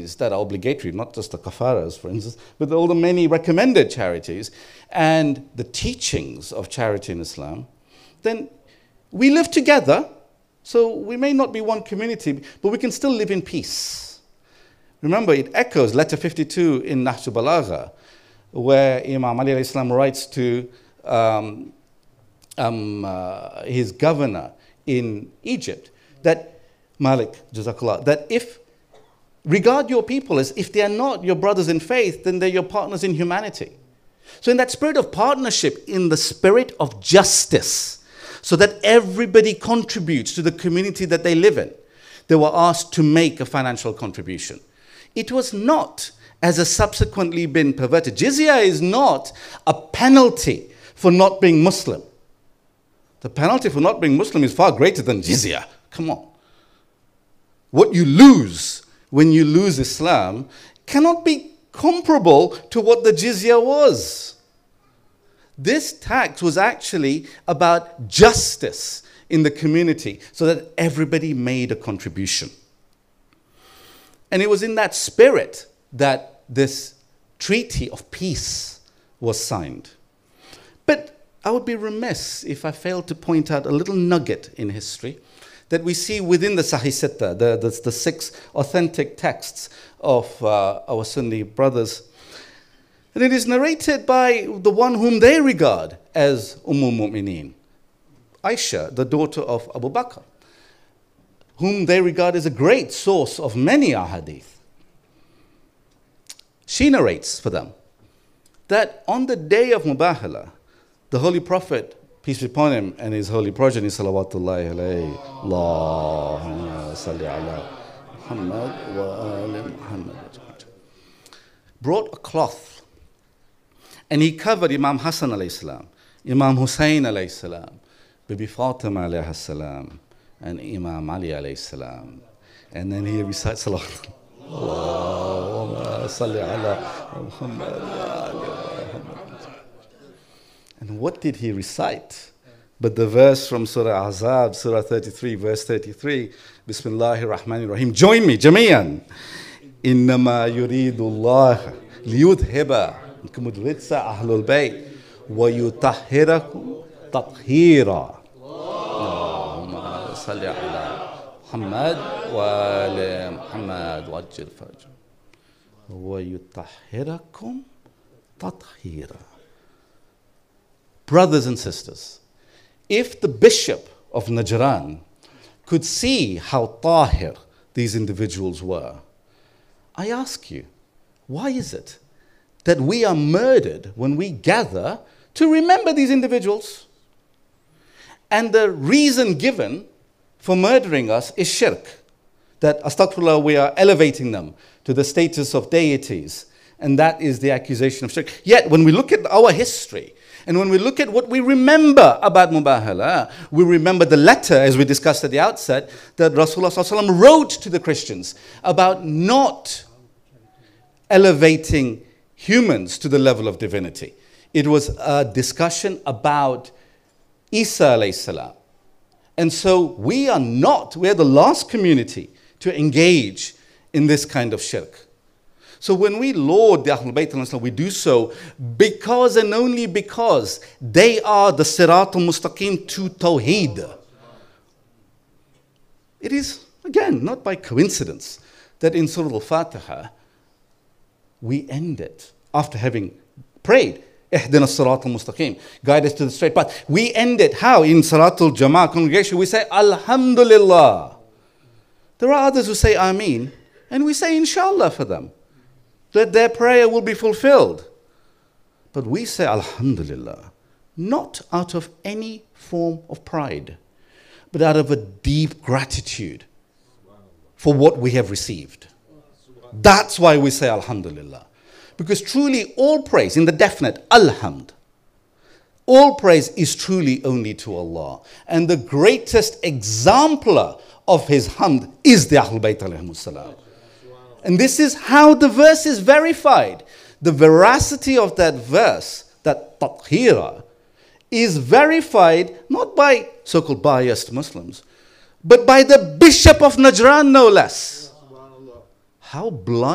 charities that are obligatory, not just the kafaras, for instance, but all the many recommended charities and the teachings of charity in Islam, then we live together. So we may not be one community, but we can still live in peace. Remember, it echoes letter 52 in Nahj Balagha, where Imam Ali alayhi salam writes to his governor in Egypt, that Malik, Jazakallah, that if regard your people as if they are not your brothers in faith, then they're your partners in humanity. So in that spirit of partnership, in the spirit of justice, so that everybody contributes to the community that they live in, they were asked to make a financial contribution. It was not, as has subsequently been perverted. Jizya is not a penalty for not being Muslim. The penalty for not being Muslim is far greater than jizya. Come on. What you lose when you lose Islam cannot be comparable to what the jizya was. This tax was actually about justice in the community so that everybody made a contribution. And it was in that spirit that this treaty of peace was signed. But I would be remiss if I failed to point out a little nugget in history that we see within the Sahih Sitta, the 6 authentic texts of our Sunni brothers. And it is narrated by the one whom they regard as Mu'mineen, Aisha, the daughter of Abu Bakr, whom they regard as a great source of many ahadith. She narrates for them that on the day of Mubahala, the Holy Prophet, peace be upon him, and his holy progeny, salawatullahi alayhi, Allahumma salli ala Muhammad wa ali Muhammad, brought a cloth and he covered Imam Hassan alayhi salam, Imam Hussein alayhi salam, Bibi Fatima alayhi salam, and Imam Ali alayhi salam. And then he recites salawat. Allahumma salli ala Muhammad wa ali Muhammad. And what did he recite? But the verse from Surah Ahzab, Surah 33, verse 33, Bismillahir Rahmanir Rahim. Join me, Jami'an. Innama yuridullah liyudhiba ankum rijsa ahlul bayt wa yutahhirakum tathira. Allahumma salli ala Muhammad wa ali Muhammad wajjil fajr. Wa yutahhirakum tathira. Brothers and sisters, if the bishop of Najran could see how tahir these individuals were, I ask you, why is it that we are murdered when we gather to remember these individuals? And the reason given for murdering us is shirk, that astaghfirullah, we are elevating them to the status of deities, and that is the accusation of shirk. Yet when we look at our history, and when we look at what we remember about Mubahala, we remember the letter, as we discussed at the outset, that Rasulullah ﷺ wrote to the Christians about not elevating humans to the level of divinity. It was a discussion about Isa alayhi salam. And so we are the last community to engage in this kind of shirk. So when we laud the Ahlul Bayt, we do so because and only because they are the Siratul Mustaqim to Tawheed. It is, again, not by coincidence that in Surah Al-Fatiha, we end it after having prayed, Ihdina Siratul Mustaqim, guide us to the straight path. We end it how? In Salatul Jama'ah congregation, we say, Alhamdulillah. There are others who say Ameen, and we say Inshallah for them, that their prayer will be fulfilled. But we say Alhamdulillah, not out of any form of pride, but out of a deep gratitude for what we have received. That's why we say Alhamdulillah. Because truly all praise, in the definite, Alhamd, all praise is truly only to Allah. And the greatest exemplar of His hamd is the Ahlul Bayt alayhimus salam. And this is how the verse is verified. The veracity of that verse, that tathira, is verified not by so-called biased Muslims, but by the Bishop of Najran, no less. How blind